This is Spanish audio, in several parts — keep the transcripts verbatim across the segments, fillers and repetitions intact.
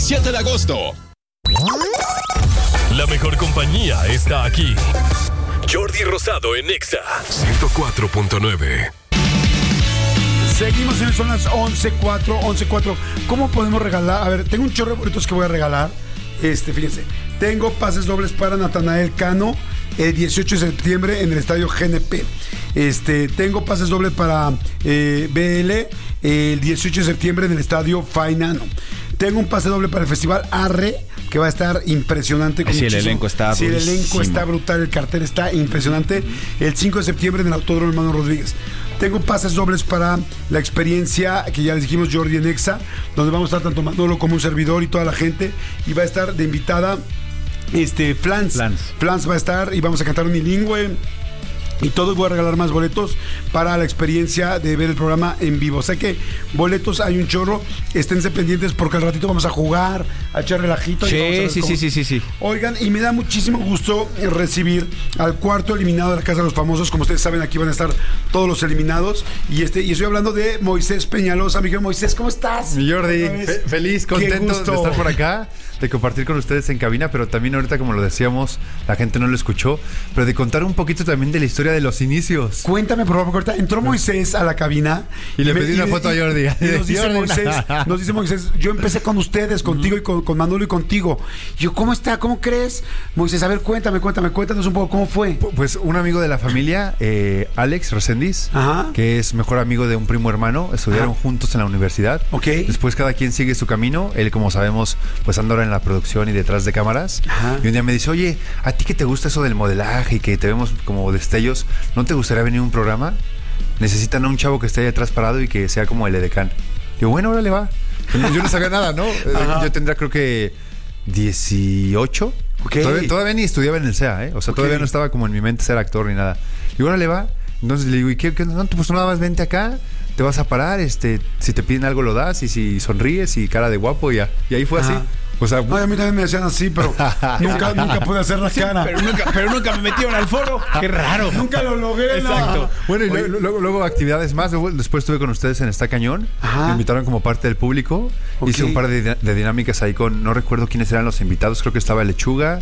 siete de agosto. La mejor compañía está aquí. Jordi Rosado en Exa ciento cuatro punto nueve. Seguimos en son las once cuatro, once cuatro. ¿Cómo podemos regalar? A ver, tengo un chorro de boletos que voy a regalar. Este, fíjense, tengo pases dobles para Natanael Cano el dieciocho de septiembre en el estadio G N P. Este, tengo pases dobles para eh, B L el dieciocho de septiembre en el estadio Fainano. Tengo un pase doble para el festival Arre, que va a estar impresionante. Sí, el elenco está Sí, el elenco está brutal, el cartel está impresionante. El cinco de septiembre en el Autódromo Hermano Rodríguez. Tengo pases dobles para la experiencia que ya les dijimos, Jordi en Exa, donde vamos a estar tanto Manolo como un servidor y toda la gente. Y va a estar de invitada este, Flans. Flans. Flans va a estar y vamos a cantar unilingüe. Y todo, voy a regalar más boletos para la experiencia de ver el programa en vivo. O sea que boletos hay un chorro. Esténse pendientes porque al ratito vamos a jugar, a echar relajito. Sí, y vamos a ver sí, cómo... sí, sí, sí, sí. Oigan, y me da muchísimo gusto recibir al cuarto eliminado de la Casa de los Famosos. Como ustedes saben, aquí van a estar todos los eliminados. Y este y estoy hablando de Moisés Peñalosa. Mi querido Moisés, ¿cómo estás? Mi Jordi, fe- feliz, contento de estar por acá, de compartir con ustedes en cabina, pero también ahorita, como lo decíamos, la gente no lo escuchó, pero de contar un poquito también de la historia de los inicios. Cuéntame, por favor, ahorita entró Moisés a la cabina y le pedí una foto a Jordi. Y nos dice Jordi. Moisés, nos dice Moisés, yo empecé con ustedes, contigo y con, con Manolo y contigo. Y yo, ¿cómo está? ¿Cómo crees? Moisés, a ver, cuéntame, cuéntame, cuéntanos un poco cómo fue. Pues un amigo de la familia, eh, Alex Reséndiz, Ajá. que es mejor amigo de un primo hermano, estudiaron Ajá. juntos en la universidad. Ok. Después cada quien sigue su camino. Él, como sabemos, pues anda ahora en la producción y detrás de cámaras. Ajá. Y un día me dice, oye, a ti que te gusta eso del modelaje y que te vemos como destellos, ¿no te gustaría venir a un programa? Necesitan a un chavo que esté ahí atrás parado y que sea como el edecán. Digo, bueno, órale, va. Yo no sabía nada, ¿no? Ajá. Yo tendría creo que dieciocho. Ok. Todavía, todavía ni estudiaba en el C E A, ¿eh? O sea, Ok. todavía no estaba como en mi mente ser actor ni nada. Digo, órale, va. Entonces le digo, ¿y qué? qué? No, pues nada más vente acá, te vas a parar, este, si te piden algo lo das, y si sonríes y cara de guapo, ya. Y ahí fue Ajá. así. O sea, No, a mí también me decían así, pero nunca, nunca pude hacer la cara. Pero nunca, pero nunca me metieron al foro. Qué raro. Nunca lo logré. Exacto. No. bueno, y Oye, luego, luego, luego actividades más. Luego, después estuve con ustedes en Está Cañón. Ajá. Me invitaron como parte del público. Ok. Hice un par de, de dinámicas ahí con, no recuerdo quiénes eran los invitados, creo que estaba Lechuga.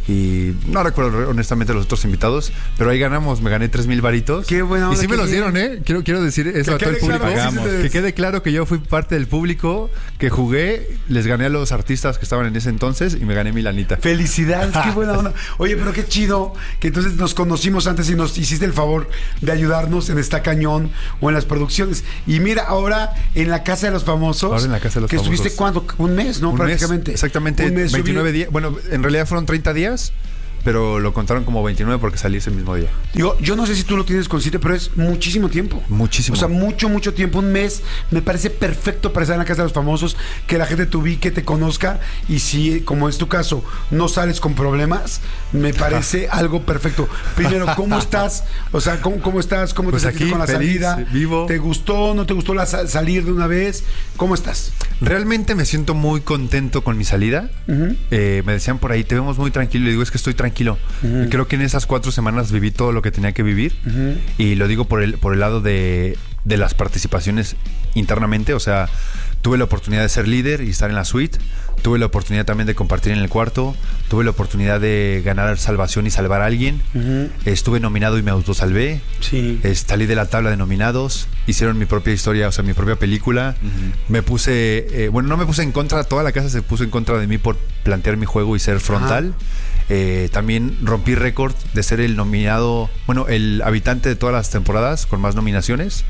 Y no recuerdo honestamente los otros invitados, pero ahí ganamos, me gané tres mil varitos. Qué buena Y onda, sí me qué los bien. dieron, ¿eh? Quiero, quiero decir eso Que a todo el quede claro público. que sí se te- Que quede claro que yo fui parte del público, que jugué, les gané a los artistas que estaban en ese entonces y me gané mi lanita. Felicidades, qué buena onda. Oye, pero qué chido que entonces nos conocimos antes y nos hiciste el favor de ayudarnos en Está Cañón o en las producciones. Y mira, ahora en la Casa de los Famosos. Ahora en la Casa de los que Famosos. estuviste cuánto, un mes, ¿no? Un mes, Prácticamente. exactamente, Un mes, veintinueve subí- días. Bueno, en realidad fueron treinta días, pero lo contaron como veintinueve porque salí ese mismo día. Digo, yo no sé si tú lo tienes consciente, pero es muchísimo tiempo. Muchísimo. O sea, mucho, mucho tiempo. Un mes me parece perfecto para estar en la Casa de los Famosos, que la gente te ubique, te conozca. Y si, como es tu caso, no sales con problemas, me parece algo perfecto. Primero, ¿cómo estás? O sea, ¿cómo, cómo estás? ¿Cómo Pues te sentiste aquí, con la feliz, salida? vivo. ¿Te gustó? ¿No te gustó la sa- salir de una vez? ¿Cómo estás? Realmente me siento muy contento con mi salida. Ujú. Eh, me decían por ahí, te vemos muy tranquilo. Y digo, es que estoy tranquilo. Ujú. Y creo que en esas cuatro semanas viví todo lo que tenía que vivir. Ujú. Y lo digo por el, por el lado de, de las participaciones internamente. O sea, tuve la oportunidad de ser líder y estar en la suite. Tuve la oportunidad también de compartir en el cuarto. Tuve la oportunidad de ganar salvación y salvar a alguien. Ujú. Estuve nominado y me autosalvé. Sí. Eh, salí de la tabla de nominados, hicieron mi propia historia, o sea, mi propia película. Me puse, eh, bueno, no me puse en contra, toda la casa se puso en contra de mí por plantear mi juego y ser frontal. Eh, también rompí récord de ser el nominado, bueno, el habitante de todas las temporadas con más nominaciones.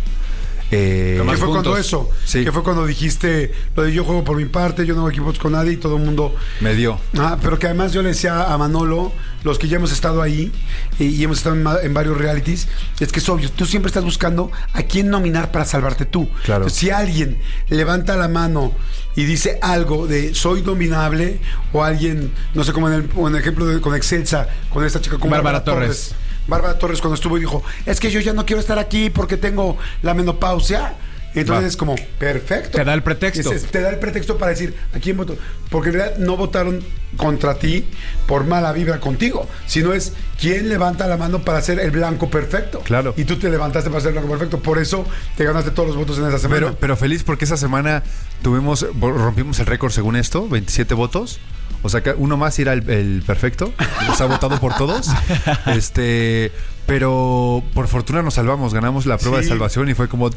Eh, ¿Qué más fue puntos. cuando eso? Sí. Que fue cuando dijiste lo de yo juego por mi parte, yo no hago equipos con nadie y todo el mundo. me dio. Ah, pero que además yo le decía a Manolo, los que ya hemos estado ahí y, y hemos estado en, ma- en varios realities, es que es obvio, tú siempre estás buscando a quién nominar para salvarte tú. Claro. Entonces, si alguien levanta la mano y dice algo de soy dominable, o alguien, no sé, como en el, o en el ejemplo de, con Excelsa, con esta chica como Bárbara Torres. Bárbara Torres cuando estuvo y dijo, es que yo ya no quiero estar aquí porque tengo la menopausia. Entonces Va. es como, perfecto. Te da el pretexto. Es- es- te da el pretexto para decir, ¿a quién voto? Porque en realidad no votaron contra ti por mala vibra contigo, sino es quién levanta la mano para ser el blanco perfecto. Claro. Y tú te levantaste para ser el blanco perfecto. Por eso te ganaste todos los votos en esa semana. Pero, pero feliz porque esa semana tuvimos, rompimos el récord según esto, veintisiete votos. O sea, que uno más era el, el perfecto. Nos ha votado por todos. Este, pero por fortuna nos salvamos, ganamos la prueba Sí. de salvación y fue como,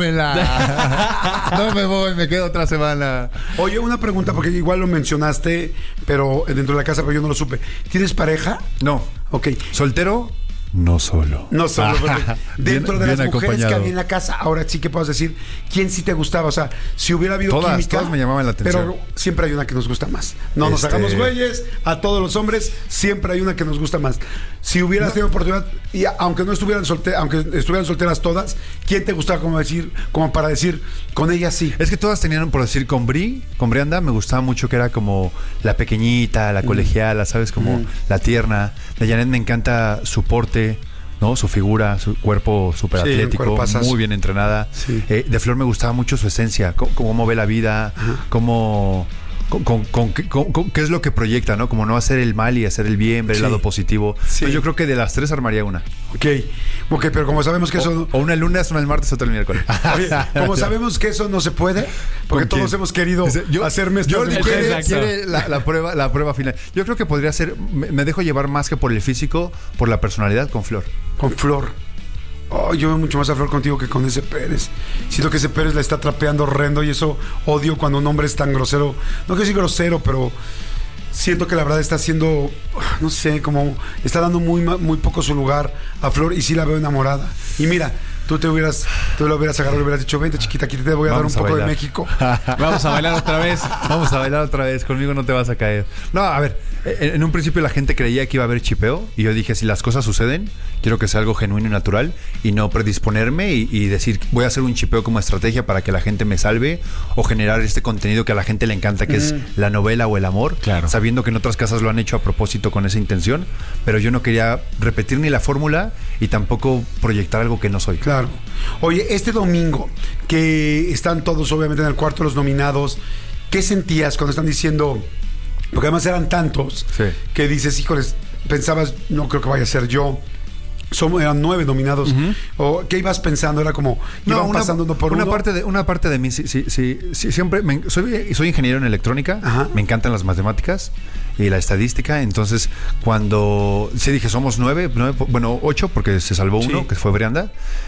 tómela. No me voy, me quedo otra semana. Oye, una pregunta, porque igual lo mencionaste, pero dentro de la casa, pero yo no lo supe. ¿Tienes pareja? No, Ok. soltero, no solo. No solo porque dentro Bien- de bien las mujeres que acompañado. había en la casa, ahora sí que puedes decir quién sí te gustaba. O sea, si hubiera habido Todas, química, todas me llamaban la atención. Pero siempre hay una que nos gusta más. No nos Este- hagamos güeyes, a todos los hombres siempre hay una que nos gusta más. Si hubieras tenido oportunidad, y aunque no estuvieran solteras, aunque estuvieran solteras todas, ¿quién te gustaba como decir, como para decir, con ella sí? Es que todas tenían, por decir, con Bri, con Brianda, me gustaba mucho que era como la pequeñita, la colegiala, ¿sabes? Como Mm. la tierna. De Janet me encanta su porte, ¿no? Su figura, su cuerpo súper Sí, un atlético, cuerpazazo. muy bien entrenada. Sí. Eh, de Flor me gustaba mucho su esencia, cómo, cómo ve la vida, cómo... Con, con- con qué- con- con- qué es lo que proyecta, ¿no? Como no hacer el mal y hacer el bien, ver Sí. el lado positivo. Sí. Entonces yo creo que de las tres armaría una. Ok, ok, pero como sabemos que eso... O una el lunes, una el martes, otra el miércoles. Oye, como sabemos que eso no se puede, porque ¿Con todos quién? hemos querido Dice, yo- hacer mezclas Jordi de quiere, mujeres. Exacto. quiere la, la prueba, la prueba final. Yo creo que podría ser, me, me dejo llevar más que por el físico, por la personalidad con Flor. Con Flor. Oh, yo veo mucho más a Flor contigo que con ese Pérez. Siento que ese Pérez la está trapeando horrendo y eso odio cuando un hombre es tan grosero. No quiero decir grosero, pero siento que la verdad está haciendo, no sé, como está dando muy, ma- muy poco su lugar a Flor y sí la veo enamorada. Y mira, tú te hubieras, tú la hubieras agarrado y le hubieras dicho, vente chiquita, aquí te voy a Vamos dar un a poco de bailar. México. Vamos a bailar otra vez. Vamos a bailar otra vez, conmigo no te vas a caer. No, a ver, en, en un principio la gente creía que iba a haber chipeo y yo dije, si las cosas suceden, quiero que sea algo genuino y natural y no predisponerme y, y decir, voy a hacer un chipeo como estrategia para que la gente me salve o generar este contenido que a la gente le encanta, que es la novela o el amor, Claro. sabiendo que en otras casas lo han hecho a propósito con esa intención, pero yo no quería repetir ni la fórmula y tampoco proyectar algo que no soy. Claro. Oye, este domingo, que están todos obviamente en el cuarto los nominados, ¿qué sentías cuando están diciendo? Porque además eran tantos Sí. que dices, híjoles, pensabas, no creo que vaya a ser yo. Somos, eran nueve nominados. ¿O qué ibas pensando? Era como, iban una, pasando uno por una uno. Parte de, una parte de mí, sí, sí, sí, sí, siempre, me- soy, soy ingeniero en electrónica, Ajá. me encantan las matemáticas y la estadística, entonces cuando, sí dije, somos nueve, nueve po- bueno, ocho, porque se salvó uno, Sí. que fue Brianda,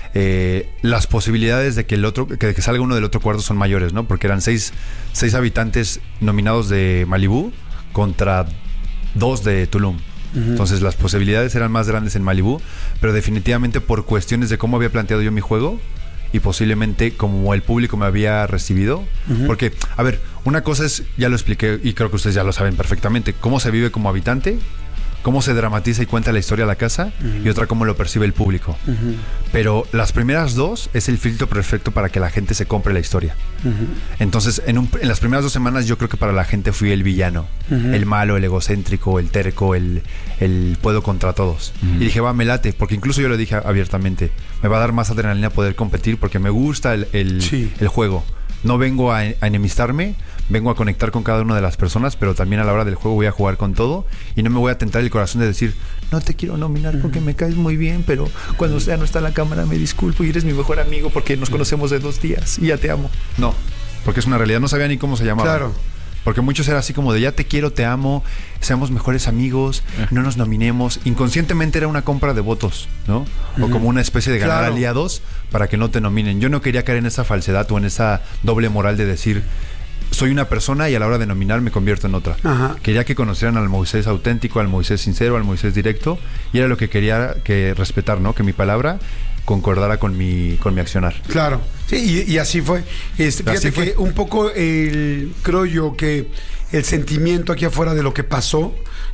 eh, las posibilidades de que el otro, que, que salga uno del otro cuarto son mayores, ¿no? Porque eran seis, seis habitantes nominados de Malibú contra dos de Tulum. Entonces las posibilidades eran más grandes en Malibú, pero definitivamente por cuestiones de cómo había planteado yo mi juego y posiblemente como el público me había recibido. Porque, a ver, una cosa es, ya lo expliqué y creo que ustedes ya lo saben perfectamente, cómo se vive como habitante, cómo se dramatiza y cuenta la historia de la casa, y otra cómo lo percibe el público. Pero las primeras dos es el filtro perfecto para que la gente se compre la historia. Entonces, en, un- en las primeras dos semanas yo creo que para la gente fui el villano, el malo, el egocéntrico, el terco, el, el puedo contra todos. Y dije, va, me late, porque incluso yo lo dije abiertamente, me va a dar más adrenalina poder competir porque me gusta el, el- Sí. el juego. No vengo a, a enemistarme, vengo a conectar con cada una de las personas, pero también a la hora del juego voy a jugar con todo y no me voy a tentar el corazón de decir, no te quiero nominar porque me caes muy bien, pero cuando ya no está la cámara me disculpo y eres mi mejor amigo porque nos conocemos de dos días y ya te amo. No, porque es una realidad, no sabía ni cómo se llamaba. Claro. Porque muchos era así como de ya te quiero, te amo, seamos mejores amigos, no nos nominemos. Inconscientemente era una compra de votos, ¿no? O como una especie de ganar Claro. aliados para que no te nominen. Yo no quería caer en esa falsedad o en esa doble moral de decir soy una persona y a la hora de nominar me convierto en otra. Ajá. Quería que conocieran al Moisés auténtico, al Moisés sincero, al Moisés directo, y era lo que quería que respetar, ¿no? Que mi palabra concordara con mi, con mi accionar. Claro, sí, y, y así fue. Este, fíjate Así fue. que un poco el, creo yo que el sentimiento aquí afuera de lo que pasó,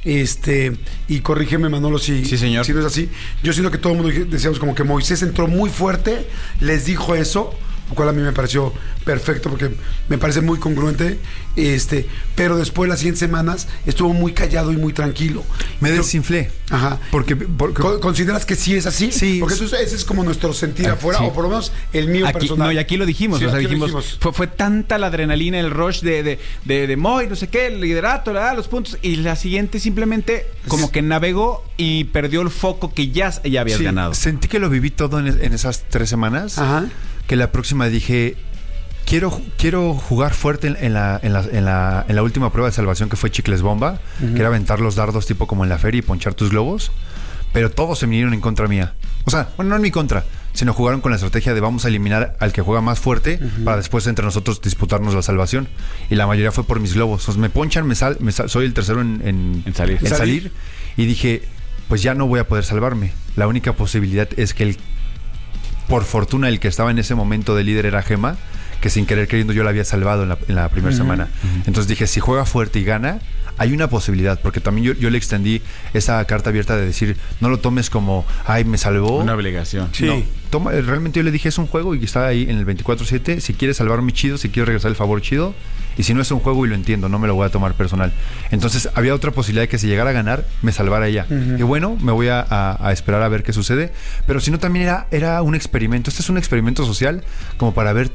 este, y corrígeme Manolo si, Sí, señor. si no es así, yo siento que todo el mundo dije- decíamos como que Moisés entró muy fuerte, les dijo eso, lo cual a mí me pareció perfecto porque me parece muy congruente, este, pero después las siguientes semanas estuvo muy callado y muy tranquilo. Me Creo, desinflé. Ajá. Porque, porque ¿Consideras que sí es así? Sí. Porque eso es, ese es como nuestro sentir Ah, afuera, sí. o por lo menos el mío Aquí, personal. no, y aquí lo dijimos, Sí, o sea, aquí lo dijimos, dijimos. Fue, fue tanta la adrenalina, el rush de, de, de, de Moy, no sé qué, el liderato, la, los puntos, y la siguiente simplemente como que navegó y perdió el foco que ya, ya habías sí, ganado. sentí que lo viví todo en, en esas tres semanas. Ajá. Que la próxima dije, quiero, quiero jugar fuerte en, en, la, en, la, en, la, en la última prueba de salvación que fue Chicles Bomba, uh-huh. que era aventar los dardos tipo como en la feria y ponchar tus globos, pero todos se vinieron en contra mía. O sea, bueno, no en mi contra, sino jugaron con la estrategia de vamos a eliminar al que juega más fuerte uh-huh. para después entre nosotros disputarnos la salvación. Y la mayoría fue por mis globos. O sea, me ponchan, me sal, me sal, soy el tercero en, en, en, salir. en salir. salir. Y dije, pues ya no voy a poder salvarme. La única posibilidad es que el por fortuna el que estaba en ese momento de líder era Gema, que sin querer queriendo yo la había salvado en la, en la primera uh-huh. semana. Uh-huh. Entonces dije, si juega fuerte y gana, hay una posibilidad, porque también yo, yo le extendí esa carta abierta de decir, no lo tomes como, ay, me salvó. Una obligación. Sí. No, toma, realmente yo le dije, es un juego y está ahí en el veinticuatro siete, si quieres salvarme chido, si quieres regresar el favor chido, y si no es un juego y lo entiendo, no me lo voy a tomar personal. Entonces había otra posibilidad de que si llegara a ganar, me salvara ella. Uh-huh. Y bueno, me voy a, a, a esperar a ver qué sucede, pero si no también era, era un experimento, este es un experimento social como para ver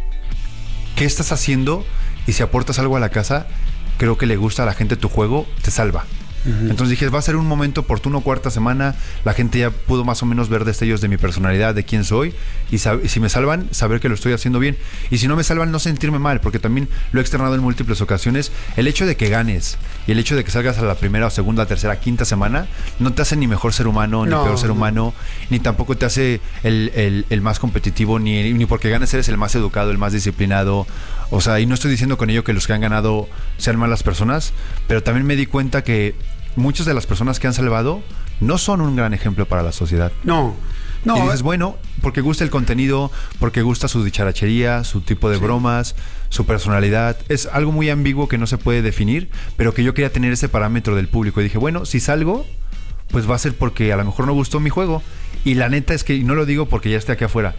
qué estás haciendo y si aportas algo a la casa, creo que le gusta a la gente tu juego, te salva. Uh-huh. Entonces dije, va a ser un momento oportuno, cuarta semana, la gente ya pudo más o menos ver destellos de mi personalidad, de quién soy, y, sab- y si me salvan, saber que lo estoy haciendo bien, y si no me salvan, no sentirme mal, porque también lo he externado en múltiples ocasiones, el hecho de que ganes y el hecho de que salgas a la primera o segunda, tercera, quinta semana, no te hace ni mejor ser humano, ni no, peor ser no. humano, ni tampoco te hace el, el, el más competitivo, ni, ni porque ganes eres el más educado, el más disciplinado. O sea, y no estoy diciendo con ello que los que han ganado sean malas personas, pero también me di cuenta que muchas de las personas que han salvado no son un gran ejemplo para la sociedad. No, no. Y dices, bueno, porque gusta el contenido, porque gusta su dicharachería, su tipo de sí. bromas, su personalidad. Es algo muy ambiguo que no se puede definir, pero que yo quería tener ese parámetro del público. Y dije, bueno, si salgo, pues va a ser porque a lo mejor no gustó mi juego. Y la neta es que, y no lo digo porque ya esté aquí afuera,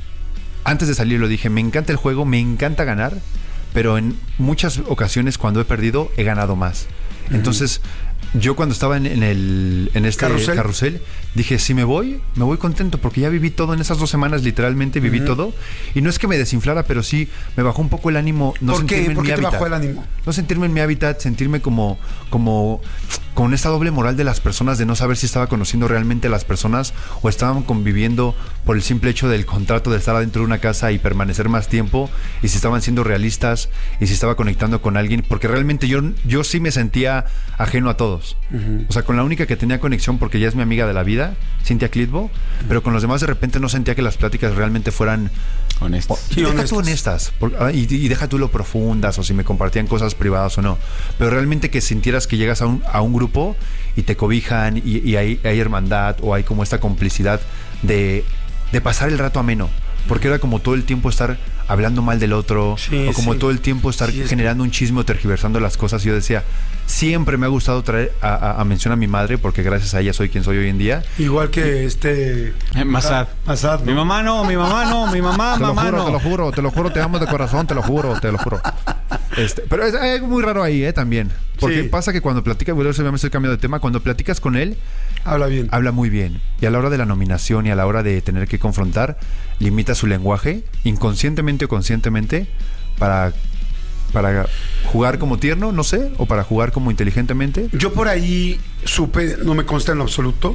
antes de salir lo dije, me encanta el juego, me encanta ganar, pero en muchas ocasiones cuando he perdido he ganado más. Uh-huh. Entonces, yo cuando estaba en, en el en este carrusel. carrusel, dije, si me voy, me voy contento, porque ya viví todo en esas dos semanas, literalmente viví uh-huh. todo. Y no es que me desinflara, pero sí me bajó un poco el ánimo. No ¿Por qué? En ¿Por mi qué te hábitat. bajó el ánimo? No sentirme en mi hábitat, sentirme como, como con esta doble moral de las personas, de no saber si estaba conociendo realmente a las personas o estaban conviviendo por el simple hecho del contrato de estar adentro de una casa y permanecer más tiempo, y si estaban siendo realistas y si estaba conectando con alguien, porque realmente yo, yo sí me sentía ajeno a todos. Uh-huh. O sea, con la única que tenía conexión, porque ya es mi amiga de la vida, Cintia Clitbo, uh-huh. pero con los demás de repente no sentía que las pláticas realmente fueran honestas. O, y deja tú honestas, por, y, y deja tú lo profundas, o si me compartían cosas privadas o no, pero realmente que sintieras que llegas a un, a un grupo y te cobijan y, y hay, hay hermandad, o hay como esta complicidad de, de pasar el rato ameno, porque era como todo el tiempo estar hablando mal del otro, sí, o como sí. todo el tiempo estar sí, generando un chisme o tergiversando las cosas. Y yo decía, siempre me ha gustado traer a, a, a mención a mi madre, porque gracias a ella soy quien soy hoy en día. Igual que este Masad. Masad, ¿no? Mi mamá no, mi mamá no, mi mamá, te mamá lo juro, no. Te lo juro, te lo juro, te amo de corazón, te lo juro, te lo juro. Este, pero es algo muy raro ahí, ¿eh? También. Porque sí. pasa que cuando platicas, bueno, me estoy cambiando de tema, cuando platicas con él, habla bien. Habla muy bien. Y a la hora de la nominación y a la hora de tener que confrontar, limita su lenguaje, inconscientemente o conscientemente, para, para jugar como tierno, no sé, o para jugar como inteligentemente. Yo por ahí supe, no me consta en lo absoluto,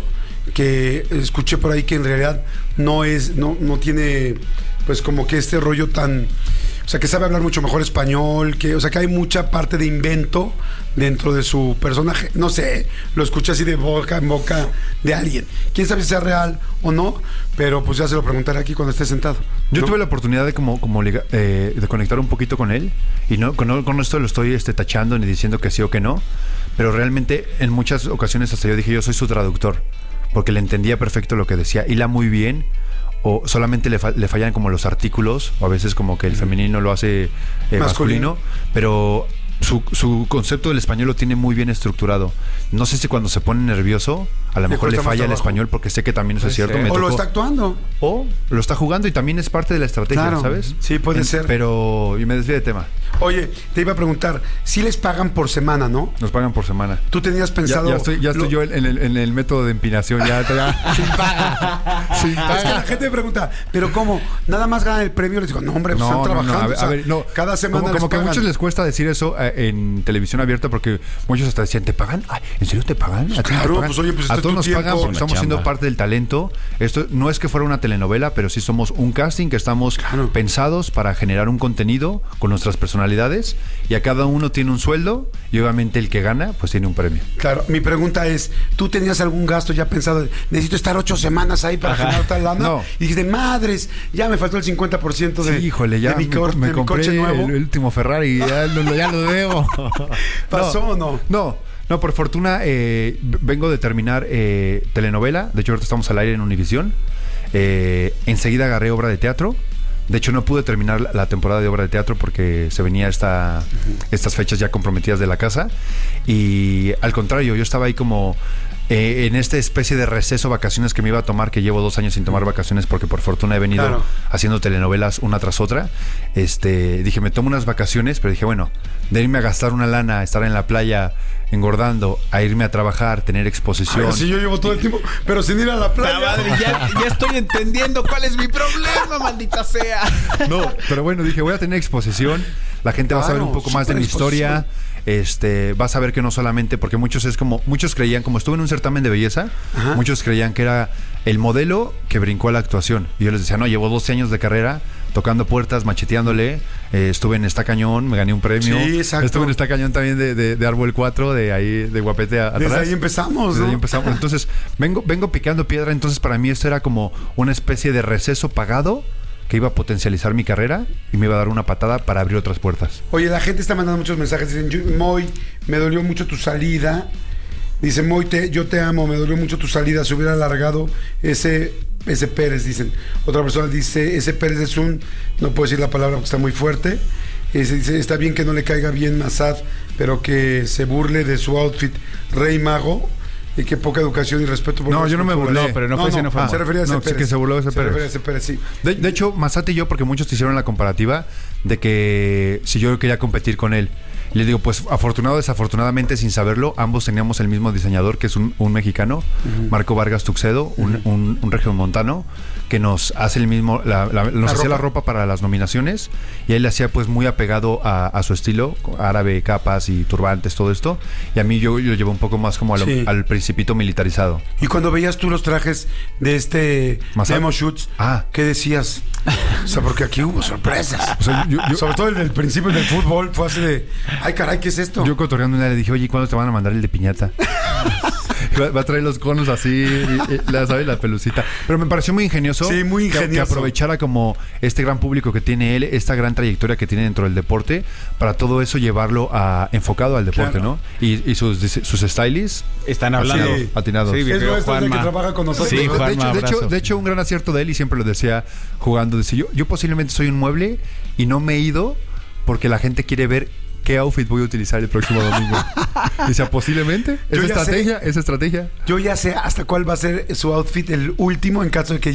que escuché por ahí que en realidad no es, no, no tiene, pues como que este rollo tan... O sea, que sabe hablar mucho mejor español, que, o sea, que hay mucha parte de invento dentro de su personaje. No sé, lo escuché así de boca en boca de alguien. Quién sabe si sea real o no, pero pues ya se lo preguntaré aquí cuando esté sentado. Yo ¿no? tuve la oportunidad de como, como eh, de conectar un poquito con él, y no con, con esto lo estoy este, tachando ni diciendo que sí o que no, pero realmente en muchas ocasiones hasta yo dije, yo soy su traductor, porque le entendía perfecto lo que decía, hila muy bien, o solamente le, fa- le fallan como los artículos, o a veces como que el femenino lo hace eh, masculino. masculino, pero su, su concepto del español lo tiene muy bien estructurado. No sé si cuando se pone nervioso, a lo Le mejor le cuesta más falla el trabajo. español, porque sé que también eso es cierto. ser. Me O lo tocó- está actuando. o lo está jugando y también es parte de la estrategia, Claro. ¿sabes? Sí, puede En- ser. Pero, y me desvío de tema, Oye, te iba a preguntar, si les pagan por semana, ¿no? nos pagan por semana. Tú tenías Ya, pensado... ya estoy, ya estoy lo- yo en el, en el método de empinación, ya, ya. Sin paga. Sin Es que la paga. gente me pregunta, ¿pero cómo? ¿Nada más ganan el premio? Les digo, no, hombre, pues No, están no, no, trabajando. a ver, o sea, a ver, no. Cada semana Como, les como que a pagan. muchos les cuesta decir eso eh, en televisión abierta, porque muchos hasta decían, ¿te pagan? Ay, ¿en serio te pagan? ¿A ti claro, te pagan? pues, oye, pues, este a es todos tu nos tiempo. pagan porque Una estamos siendo chamba. parte del talento. Esto no es que fuera una telenovela, pero sí somos un casting que estamos Claro. pensados para generar un contenido con nuestras personalidades, y a cada uno tiene un sueldo, y obviamente el que gana pues tiene un premio. Claro, mi pregunta es, ¿tú tenías algún gasto ya pensado? de, necesito estar ocho semanas ahí para generar tal lana. No. Y dijiste, madres, ya me faltó el cincuenta por ciento de, Sí, híjole, ya de mi, me, cor- me de mi compré coche nuevo. el, el último Ferrari, ya lo, ya lo debo. ¿Pasó o no? No, no, por fortuna eh, v- vengo de terminar eh, telenovela. De hecho, ahorita estamos al aire en Univisión. Eh, enseguida agarré obra de teatro. De hecho, no pude terminar la, la temporada de obra de teatro porque se venía esta, estas fechas ya comprometidas de la casa. Y al contrario, yo estaba ahí como eh, en esta especie de receso, vacaciones que me iba a tomar, que llevo dos años sin tomar vacaciones porque por fortuna he venido Claro. haciendo telenovelas una tras otra. Este, dije, me tomo unas vacaciones, pero dije, bueno, de irme a gastar una lana, estar en la playa engordando, a irme a trabajar, tener exposición. Ay, así yo llevo todo el tiempo, pero sin ir a la La playa. madre, ya, ya estoy entendiendo cuál es mi problema, maldita sea. No, pero bueno, dije, voy a tener exposición, la gente va a saber Claro, un poco más de mi historia, este, va a saber que no solamente, porque muchos es como, muchos creían, como estuve en un certamen de belleza, Ajá. muchos creían que era el modelo que brincó a la actuación. Y yo les decía, no, llevo doce años de carrera, tocando puertas, macheteándole, eh, estuve en Está Cañón, me gané un premio. Sí, exacto. Estuve en Está Cañón también de, de, de Árbol cuatro, de ahí, de Guapete a- atrás. Desde ahí empezamos, Desde ¿no? ahí empezamos. Entonces, vengo, vengo picando piedra. Entonces, para mí esto era como una especie de receso pagado que iba a potencializar mi carrera y me iba a dar una patada para abrir otras puertas. Oye, la gente está mandando muchos mensajes. Dicen, yo- Moy, me dolió mucho tu salida. Dice, Moy, te, yo te amo, me dolió mucho tu salida. Se hubiera alargado ese, ese Pérez, dicen. Otra persona dice, ese Pérez es un... No puedo decir la palabra porque está muy fuerte. Ese dice, está bien que no le caiga bien Massad, pero que se burle de su outfit Rey Mago. Y que poca educación y respeto por No, las yo no me culturas. burlé. No, pero no fue xenófobo. Se refería a ese No, sí Pérez. que se burló de ese Se Pérez. refería a ese Pérez, sí. De, de hecho, Massad y yo, porque muchos te hicieron la comparativa de que si yo quería competir con él. Y le digo, pues afortunado o desafortunadamente, sin saberlo, ambos teníamos el mismo diseñador, que es un, un mexicano, Ujú. Marco Vargas Tuxedo, un, Ujú. un, un regiomontano, que nos hace el mismo, la, la- nos La hacía la ropa. ropa para las nominaciones, y él le hacía pues muy apegado a, a su estilo, árabe, capas y turbantes, todo esto. Y a mí yo, yo lo llevo un poco más como a lo- Sí. al principito militarizado. Y cuando veías tú los trajes de este Massad. Demo Shoots, Ah. ¿qué decías? O sea, porque aquí hubo sorpresas. O sea, yo- yo- Sobre todo el del principio del fútbol fue así de, ay caray, ¿qué es esto? Yo cotorreando una le dije, oye, ¿cuándo te van a mandar el de piñata? va, va a traer los conos así, y, y, la, ¿sabes? La pelucita. Pero me pareció muy ingenioso. Sí, muy que- Que, ingenioso. aprovechara como este gran público que tiene él, esta gran trayectoria que tiene dentro del deporte, para todo eso llevarlo a, enfocado al deporte, Claro. ¿no? Y, y sus, dise- sus stylists. Están hablando. Sí. Atinados. Sí, De- es veo nuestro, es el que Juanma. trabaja con nosotros. Sí, De Juanma, de, hecho, de, hecho, abrazo. de hecho, un gran acierto de él, y siempre lo decía jugando, dice, yo, yo posiblemente soy un mueble y no me he ido porque la gente quiere ver qué outfit voy a utilizar el próximo domingo. Dice, posiblemente, Yo es ya sé. estrategia, es estrategia. Yo ya sé hasta cuál va a ser su outfit, el último, en caso de que